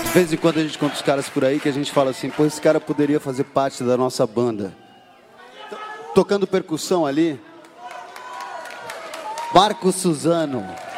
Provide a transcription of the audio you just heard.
De vez em quando a gente conta os caras por aí que a gente fala assim, pô, esse cara poderia fazer parte da nossa banda. Tocando percussão ali, Marco Suzano.